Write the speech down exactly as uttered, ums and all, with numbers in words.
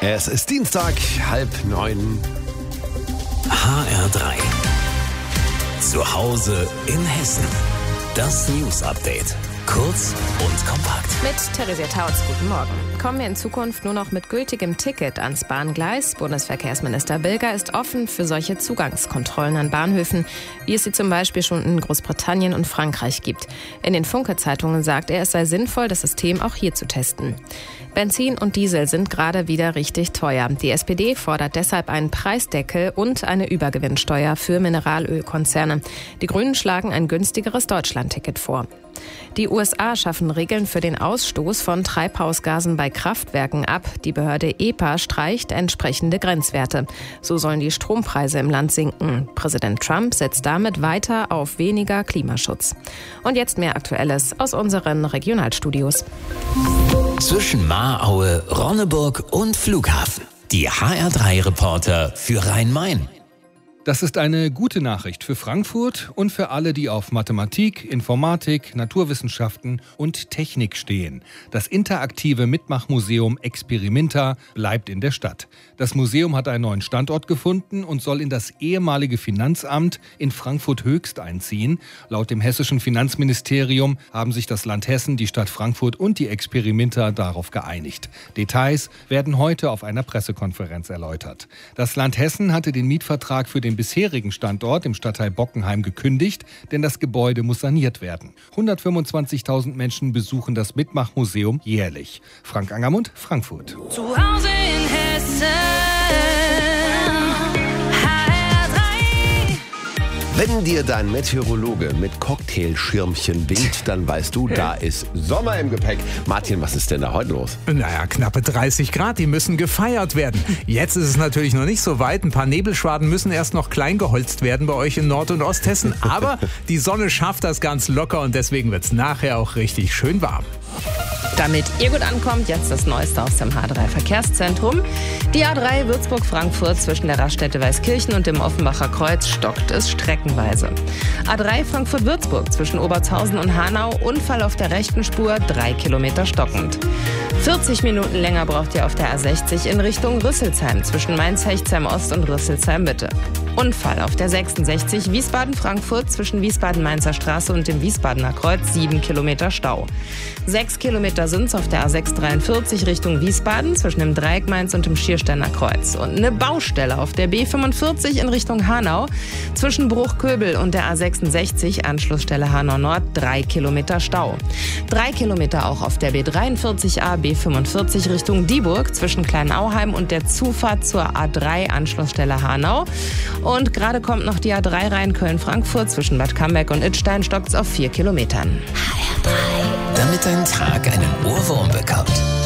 Es ist Dienstag, halb neun. H R drei. Zu Hause in Hessen. Das News Update. Kurz und kompakt. Mit Theresia Tautz, guten Morgen. Kommen wir in Zukunft nur noch mit gültigem Ticket ans Bahngleis? Bundesverkehrsminister Bilger ist offen für solche Zugangskontrollen an Bahnhöfen, wie es sie zum Beispiel schon in Großbritannien und Frankreich gibt. In den Funke-Zeitungen sagt er, es sei sinnvoll, das System auch hier zu testen. Benzin und Diesel sind gerade wieder richtig teuer. Die S P D fordert deshalb einen Preisdeckel und eine Übergewinnsteuer für Mineralölkonzerne. Die Grünen schlagen ein günstigeres Deutschlandticket vor. Die U S A schaffen Regeln für den Ausstoß von Treibhausgasen bei Kraftwerken ab. Die Behörde E P A streicht entsprechende Grenzwerte. So sollen die Strompreise im Land sinken. Präsident Trump setzt damit weiter auf weniger Klimaschutz. Und jetzt mehr Aktuelles aus unseren Regionalstudios. Zwischen Mahraue, Ronneburg und Flughafen. Die H R drei Reporter für Rhein-Main. Das ist eine gute Nachricht für Frankfurt und für alle, die auf Mathematik, Informatik, Naturwissenschaften und Technik stehen. Das interaktive Mitmachmuseum Experimenta bleibt in der Stadt. Das Museum hat einen neuen Standort gefunden und soll in das ehemalige Finanzamt in Frankfurt-Höchst einziehen. Laut dem hessischen Finanzministerium haben sich das Land Hessen, die Stadt Frankfurt und die Experimenta darauf geeinigt. Details werden heute auf einer Pressekonferenz erläutert. Das Land Hessen hatte den Mietvertrag für den bisherigen Standort im Stadtteil Bockenheim gekündigt, denn das Gebäude muss saniert werden. hundertfünfundzwanzigtausend Menschen besuchen das Mitmachmuseum jährlich. Frank Angermund, Frankfurt. Zu Hause in Hessen. Wenn dir dein Meteorologe mit Cocktailschirmchen winkt, dann weißt du, da ist Sommer im Gepäck. Martin, was ist denn da heute los? Naja, knappe dreißig Grad, die müssen gefeiert werden. Jetzt ist es natürlich noch nicht so weit. Ein paar Nebelschwaden müssen erst noch klein geholzt werden bei euch in Nord- und Osthessen. Aber die Sonne schafft das ganz locker und deswegen wird es nachher auch richtig schön warm. Damit ihr gut ankommt, jetzt das Neueste aus dem H drei Verkehrszentrum. Die A drei Würzburg-Frankfurt zwischen der Raststätte Weißkirchen und dem Offenbacher Kreuz stockt es streckenweise. A drei Frankfurt-Würzburg zwischen Obertshausen und Hanau, Unfall auf der rechten Spur, drei Kilometer stockend. vierzig Minuten länger braucht ihr auf der A sechzig in Richtung Rüsselsheim zwischen Mainz-Hechtsheim-Ost und Rüsselsheim-Mitte. Unfall auf der sechsundsechzig Wiesbaden-Frankfurt zwischen Wiesbaden-Mainzer Straße und dem Wiesbadener Kreuz, sieben Kilometer Stau. sechs Kilometer sind es auf der A sechs dreiundvierzig Richtung Wiesbaden zwischen dem Dreieck Mainz und dem Schiersteiner Kreuz. Und eine Baustelle auf der B fünfundvierzig in Richtung Hanau zwischen Bruchköbel und der A sechsundsechzig, Anschlussstelle Hanau Nord, drei Kilometer Stau. drei Kilometer auch auf der B dreiundvierzig A, B fünfundvierzig Richtung Dieburg zwischen Kleinauheim und der Zufahrt zur A drei, Anschlussstelle Hanau. Und gerade kommt noch die A drei rein Köln-Frankfurt zwischen Bad Camberg und Idstein, stockt's auf vier Kilometern. H R drei. Damit dein Tag einen Ohrwurm bekommt.